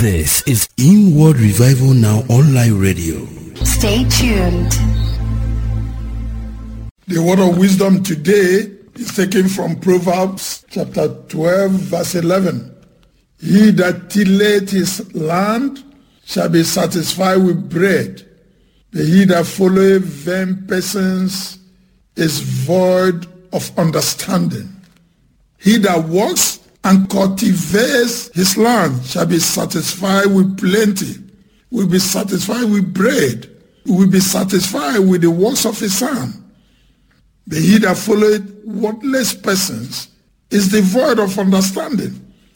This is Inward Revival Now Online Radio. Stay tuned. The word of wisdom today is taken from Proverbs chapter 12, verse 11. He that tilleth his land shall be satisfied with bread, but he that followeth vain persons is void of understanding. He that works and cultivates his land shall be satisfied with plenty, will be satisfied with bread, will be satisfied with the works of his hand. But he that followeth worthless persons is devoid of understanding.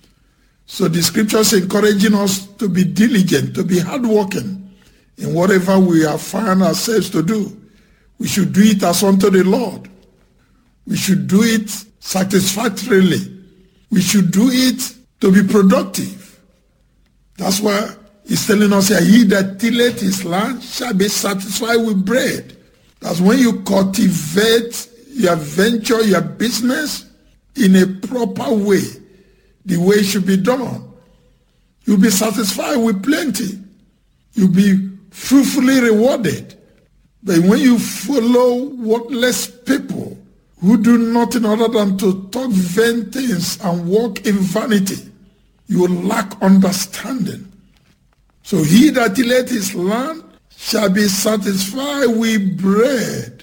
So the scriptures encouraging us to be diligent, to be hardworking in whatever we have found ourselves to do. We should do it as unto the Lord. We should do it satisfactorily. We should do it to be productive. That's why he's telling us here, he that tilleth his land shall be satisfied with bread. That's when you cultivate your venture, your business in a proper way, the way it should be done. You'll be satisfied with plenty. You'll be fruitfully rewarded. But when you follow worthless people who do nothing other than to talk vain things and walk in vanity, you lack understanding. So he that tilleth his land shall be satisfied with bread.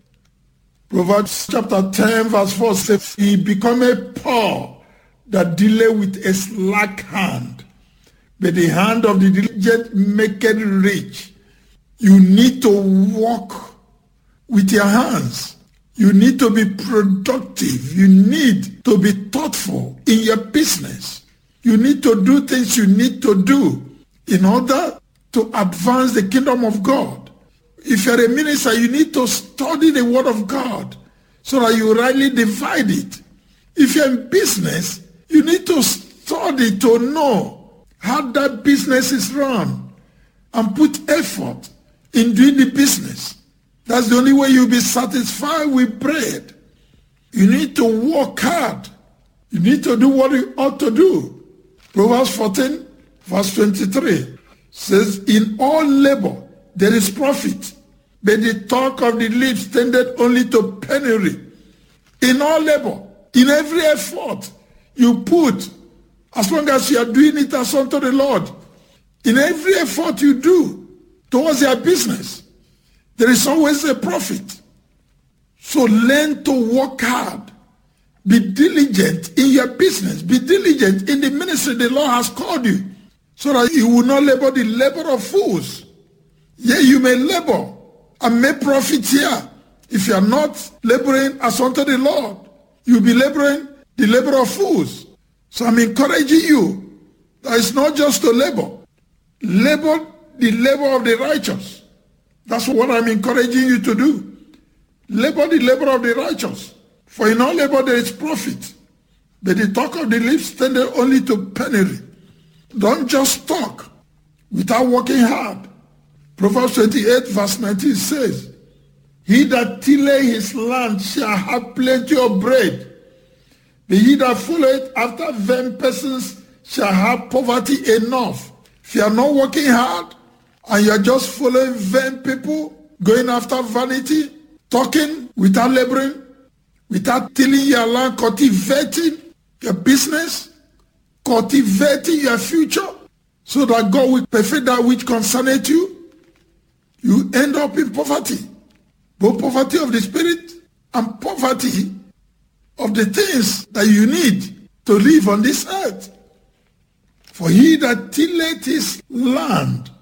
Proverbs chapter 10 verse 4 says, he becometh poor that dealeth with a slack hand, but the hand of the diligent maketh rich. You need to work with your hands. You need to be productive. You need to be thoughtful in your business. You need to do things you need to do in order to advance the kingdom of God. If you're a minister, you need to study the word of God so that you rightly divide it. If you're in business, you need to study to know how that business is run and put effort in doing the business. That's the only way you'll be satisfied with bread. You need to work hard. You need to do what you ought to do. Proverbs 14, verse 23 says, in all labor there is profit, but the talk of the lips tended only to penury. In all labor, in every effort you put, as long as you are doing it as unto the Lord, in every effort you do towards your business, there is always a profit. So learn to work hard. Be diligent in your business. Be diligent in the ministry the Lord has called you, so that you will not labor the labor of fools. Yea, you may labor and make profit here. If you are not laboring as unto the Lord, you'll be laboring the labor of fools. So I'm encouraging you that it's not just to labor. Labor the labor of the righteous. That's what I'm encouraging you to do. Labor the labor of the righteous. For in all labor there is profit. But the talk of the lips tended only to penury. Don't just talk without working hard. Proverbs 28 verse 19 says, he that tilleth his land shall have plenty of bread, but he that followeth after vain persons shall have poverty enough. If you are not working hard and you are just following vain people, going after vanity, talking without laboring, without tilling your land, cultivating your business, cultivating your future, so that God will perfect that which concerneth you, you end up in poverty. Both poverty of the spirit and poverty of the things that you need to live on this earth. For he that tilleth his land